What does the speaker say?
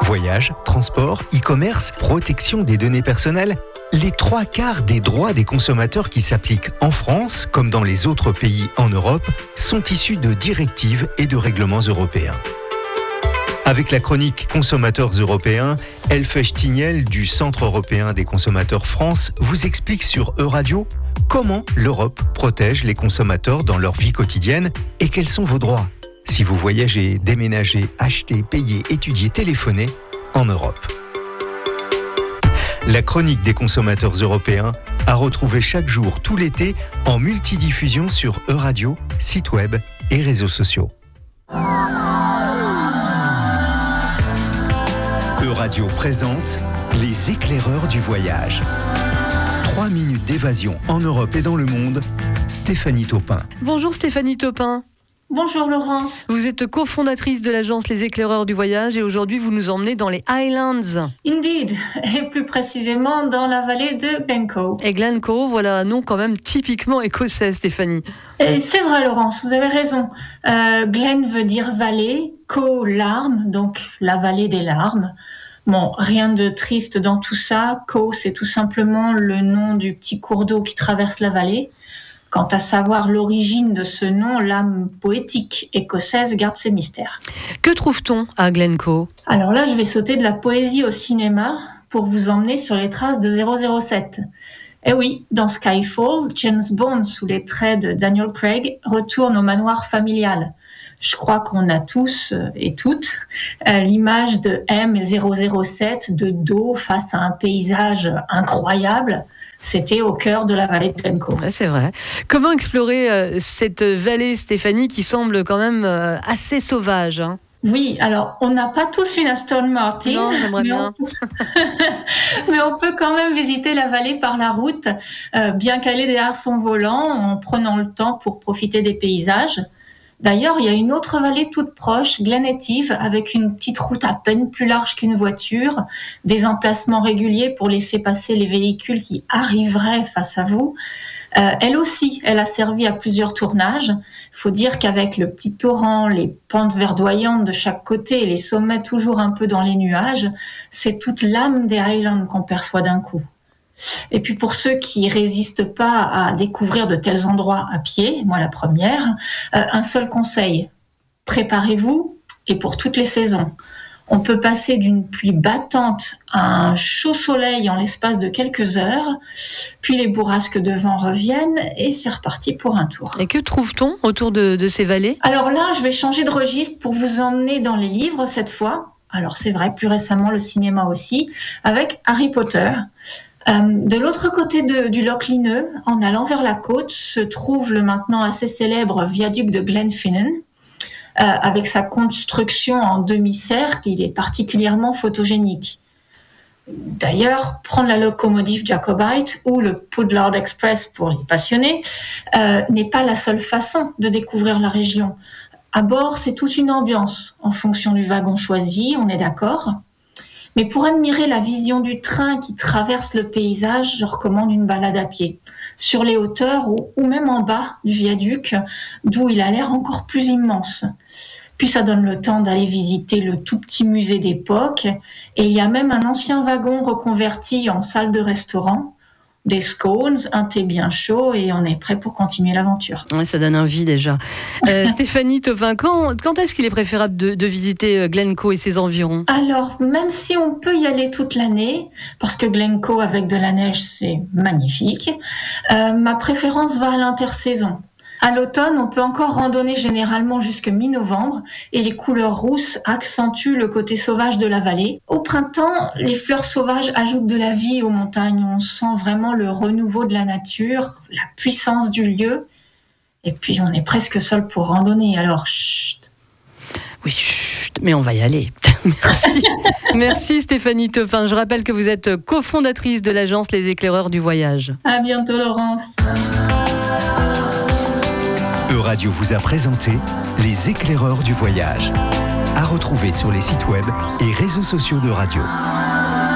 Voyage, transport, e-commerce, protection des données personnelles. Les 3/4 des droits des consommateurs qui s'appliquent en France, comme dans les autres pays en Europe, sont issus de directives et de règlements européens. Avec la chronique Consommateurs européens, Elfèche Tignel du Centre européen des consommateurs France vous explique sur Euradio comment l'Europe protège les consommateurs dans leur vie quotidienne et quels sont vos droits si vous voyagez, déménagez, achetez, payez, étudiez, téléphonez en Europe. La chronique des consommateurs européens à retrouver chaque jour tout l'été en multidiffusion sur Euradio, site web et réseaux sociaux. Euradio présente les éclaireurs du voyage. 3 minutes d'évasion en Europe et dans le monde. Stéphanie Taupin. Bonjour Stéphanie Taupin. Bonjour Laurence. Vous êtes cofondatrice de l'agence Les Éclaireurs du Voyage et aujourd'hui vous nous emmenez dans les Highlands. Indeed, et plus précisément dans la vallée de Glencoe. Et Glencoe, voilà un nom quand même typiquement écossais, Stéphanie. Et c'est vrai Laurence, vous avez raison. Glen veut dire vallée, Coe larme, donc la vallée des larmes. Bon, rien de triste dans tout ça. Coe, c'est tout simplement le nom du petit cours d'eau qui traverse la vallée. Quant à savoir l'origine de ce nom, l'âme poétique écossaise garde ses mystères. Que trouve-t-on à Glencoe ? Alors là, je vais sauter de la poésie au cinéma pour vous emmener sur les traces de 007. Eh oui, dans Skyfall, James Bond, sous les traits de Daniel Craig, retourne au manoir familial. Je crois qu'on a tous et toutes l'image de M007 de dos face à un paysage incroyable. C'était au cœur de la vallée de Glencoe. Ouais, c'est vrai. Comment explorer cette vallée, Stéphanie, qui semble quand même assez sauvage, hein ? Oui, alors on n'a pas tous une Aston Martin, non, j'aimerais bien. Mais on peut quand même visiter la vallée par la route, bien calé derrière son volant, en prenant le temps pour profiter des paysages. D'ailleurs, il y a une autre vallée toute proche, Glen Etive, avec une petite route à peine plus large qu'une voiture, des emplacements réguliers pour laisser passer les véhicules qui arriveraient face à vous. Elle aussi, elle a servi à plusieurs tournages. Il faut dire qu'avec le petit torrent, les pentes verdoyantes de chaque côté et les sommets toujours un peu dans les nuages, c'est toute l'âme des Highlands qu'on perçoit d'un coup. Et puis pour ceux qui résistent pas à découvrir de tels endroits à pied, moi la première, un seul conseil, préparez-vous et pour toutes les saisons. On peut passer d'une pluie battante à un chaud soleil en l'espace de quelques heures, puis les bourrasques de vent reviennent et c'est reparti pour un tour. Et que trouve-t-on autour de ces vallées ? Alors là, je vais changer de registre pour vous emmener dans les livres cette fois. Alors c'est vrai, plus récemment le cinéma aussi, avec Harry Potter. De l'autre côté du Loch Linnhe, en allant vers la côte, se trouve le maintenant assez célèbre viaduc de Glenfinnan. Avec sa construction en demi-cercle, il est particulièrement photogénique. D'ailleurs, prendre la locomotive Jacobite ou le Poodlard Express pour les passionnés n'est pas la seule façon de découvrir la région. À bord, c'est toute une ambiance en fonction du wagon choisi, on est d'accord ? Mais pour admirer la vision du train qui traverse le paysage, je recommande une balade à pied, sur les hauteurs ou même en bas du viaduc, d'où il a l'air encore plus immense. Puis ça donne le temps d'aller visiter le tout petit musée d'époque, et il y a même un ancien wagon reconverti en salle de restaurant, des scones, un thé bien chaud et on est prêt pour continuer l'aventure. Ouais, ça donne envie déjà. Stéphanie Taupin, quand est-ce qu'il est préférable de visiter Glencoe et ses environs ? Alors, même si on peut y aller toute l'année, parce que Glencoe avec de la neige, c'est magnifique, ma préférence va à l'intersaison. À l'automne, on peut encore randonner généralement jusque mi-novembre et les couleurs rousses accentuent le côté sauvage de la vallée. Au printemps, les fleurs sauvages ajoutent de la vie aux montagnes. On sent vraiment le renouveau de la nature, la puissance du lieu. Et puis, on est presque seul pour randonner, alors chut. Oui, chut, mais on va y aller. Merci. Merci Stéphanie Taupin. Je rappelle que vous êtes cofondatrice de l'agence Les Éclaireurs du Voyage. À bientôt Laurence. Euradio vous a présenté les éclaireurs du voyage. À retrouver sur les sites web et réseaux sociaux de Radio.